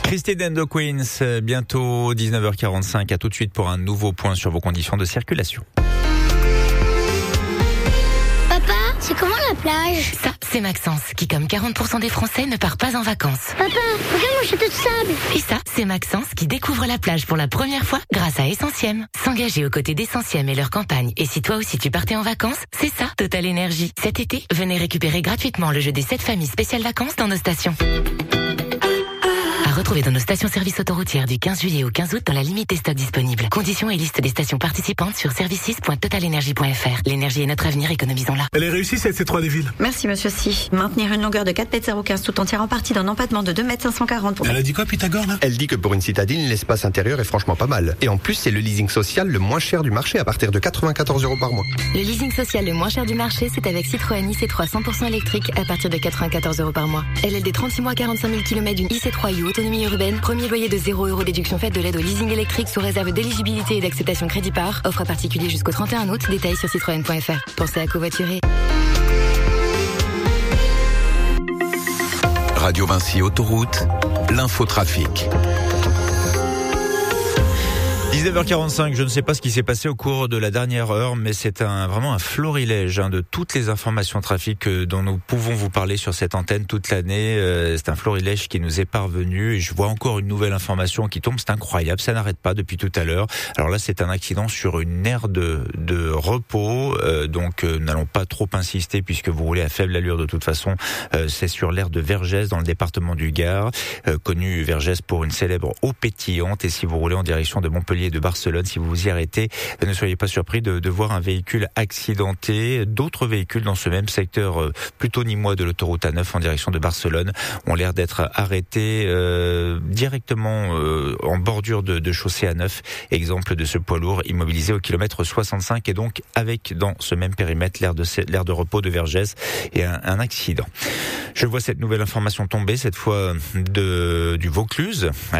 Christine and the Queens, bientôt 19h45. À tout de suite pour un nouveau point sur vos conditions de circulation. Papa, c'est comment la plage? Ça, c'est Maxence, qui comme 40% des Français ne part pas en vacances. Papa, regarde mon château de sable. Et ça, c'est Maxence qui découvre la plage pour la première fois grâce à Essentiem. S'engager aux côtés d'Essentiem et leur campagne. Et si toi aussi tu partais en vacances, c'est ça, Total Énergie. Cet été, venez récupérer gratuitement le jeu des 7 familles spéciales vacances dans nos stations. À retrouver dans nos stations-service autoroutières du 15 juillet au 15 août dans la limite des stocks disponibles. Conditions et liste des stations participantes sur services.totalenergie.fr. L'énergie est notre avenir, économisons-la. Elle est réussie cette C3 des villes. Merci monsieur Si. Maintenir une longueur de 4,015 m tout en tirant parti d'un empattement de 2,540 m. Elle a dit quoi Pythagore là? Elle dit que pour une citadine, l'espace intérieur est franchement pas mal. Et en plus, c'est le leasing social le moins cher du marché à partir de 94 € par mois. Le leasing social le moins cher du marché, c'est avec Citroën IC3 100% électrique à partir de 94 € par mois. LLD 36 mois 45 000 km d'une IC3 U autonomie urbaine. Premier loyer de 0 € déduction faite de l'aide au leasing électrique sous réserve d'éligibilité et d'acceptation crédit par. Offre à particulier jusqu'au 31 août. Détails sur citroën.fr. Pensez à covoiturer. Radio Vinci Autoroute, l'infotrafic. 19h45, je ne sais pas ce qui s'est passé au cours de la dernière heure, mais c'est vraiment un florilège de toutes les informations trafic dont nous pouvons vous parler sur cette antenne toute l'année. C'est un florilège qui nous est parvenu et je vois encore une nouvelle information qui tombe. C'est incroyable, ça n'arrête pas depuis tout à l'heure. Alors là, c'est un accident sur une aire de repos, donc n'allons pas trop insister puisque vous roulez à faible allure de toute façon. C'est sur l'aire de Vergès dans le département du Gard, connu Vergès pour une célèbre eau pétillante. Et si vous roulez en direction de Montpellier, de Barcelone, si vous vous y arrêtez, ne soyez pas surpris de voir un véhicule accidenté. D'autres véhicules dans ce même secteur plutôt nîmois de l'autoroute A9 en direction de Barcelone ont l'air d'être arrêtés directement en bordure de chaussée A9. Exemple de ce poids lourd immobilisé au kilomètre 65 et donc avec dans ce même périmètre l'aire de repos de Vergès et un accident. Je vois cette nouvelle information tomber, cette fois du Vaucluse, à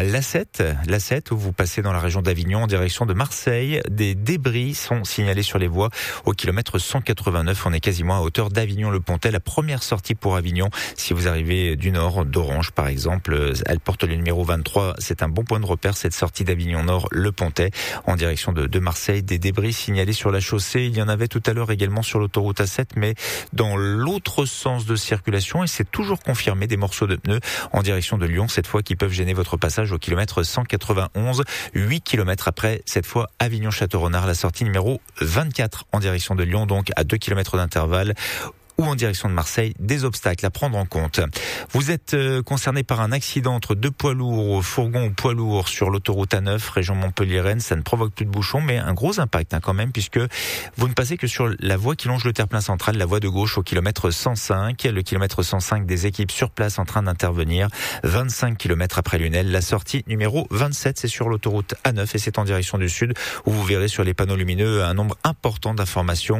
l'A7 où vous passez dans la région d'Avignon en direction de Marseille. Des débris sont signalés sur les voies au kilomètre 189. On est quasiment à hauteur d'Avignon-le-Pontet. La première sortie pour Avignon, si vous arrivez du nord, d'Orange par exemple, elle porte le numéro 23. C'est un bon point de repère, cette sortie d'Avignon-Nord, le Pontet, en direction de Marseille. Des débris signalés sur la chaussée. Il y en avait tout à l'heure également sur l'autoroute A7, mais dans l'autre sens de circulation. Et c'est toujours confirmé, des morceaux de pneus en direction de Lyon, cette fois qui peuvent gêner votre passage au kilomètre 191. 8 kilomètres après, cette fois Avignon-Château-Renard, la sortie numéro 24 en direction de Lyon, donc à 2 kilomètres d'intervalle, ou en direction de Marseille, des obstacles à prendre en compte. Vous êtes concerné par un accident entre deux poids lourds, fourgon ou poids lourd sur l'autoroute A9, région Montpellier-Rennes. Ça ne provoque plus de bouchons, mais un gros impact quand même, puisque vous ne passez que sur la voie qui longe le terre-plein central, la voie de gauche au kilomètre 105. Le kilomètre 105, des équipes sur place en train d'intervenir. 25 kilomètres après Lunel, la sortie numéro 27, c'est sur l'autoroute A9 et c'est en direction du sud, où vous verrez sur les panneaux lumineux un nombre important d'informations,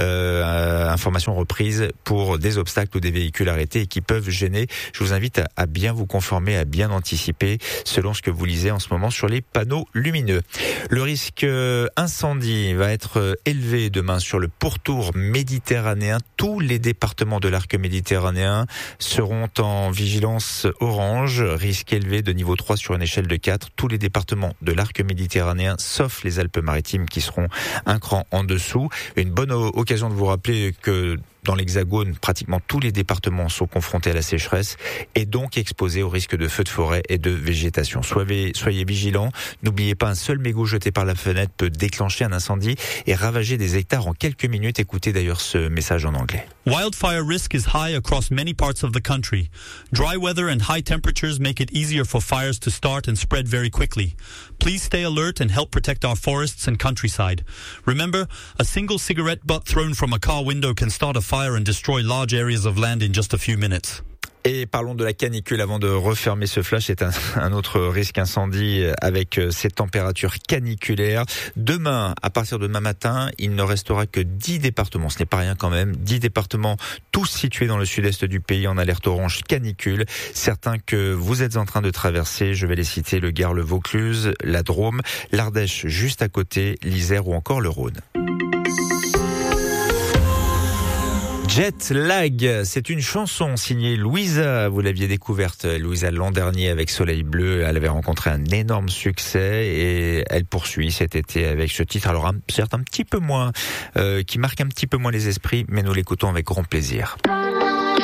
informations reprises pour des obstacles ou des véhicules arrêtés et qui peuvent gêner. Je vous invite à bien vous conformer, à bien anticiper selon ce que vous lisez en ce moment sur les panneaux lumineux. Le risque incendie va être élevé demain sur le pourtour méditerranéen. Tous les départements de l'arc méditerranéen seront en vigilance orange, risque élevé de niveau 3 sur une échelle de 4. Tous les départements de l'arc méditerranéen, sauf les Alpes-Maritimes qui seront un cran en dessous. Une bonne occasion de vous rappeler que dans l'Hexagone, pratiquement tous les départements sont confrontés à la sécheresse et donc exposés au risque de feux de forêt et de végétation. Soyez vigilants. N'oubliez pas, un seul mégot jeté par la fenêtre peut déclencher un incendie et ravager des hectares en quelques minutes. Écoutez d'ailleurs ce message en anglais. Wildfire risk is high across many parts of the country. Dry weather and high temperatures make it easier for fires to start and spread very quickly. Please stay alert and help protect our forests and countryside. Remember, a single cigarette butt thrown from a car window can start a fire and destroy large areas of land in just a few minutes. Et parlons de la canicule avant de refermer ce flash. C'est un autre risque incendie avec ces températures caniculaires. Demain, à partir de demain matin, il ne restera que 10 départements. Ce n'est pas rien quand même. 10 départements, tous situés dans le sud-est du pays en alerte orange canicule. Certains que vous êtes en train de traverser, je vais les citer, le Gard, le Vaucluse, la Drôme, l'Ardèche juste à côté, l'Isère ou encore le Rhône. Jet Lag, c'est une chanson signée Louisa. Vous l'aviez découverte, Louisa, l'an dernier avec Soleil Bleu. Elle avait rencontré un énorme succès et elle poursuit cet été avec ce titre. Alors, certes, un petit peu moins, qui marque un petit peu moins les esprits, mais nous l'écoutons avec grand plaisir.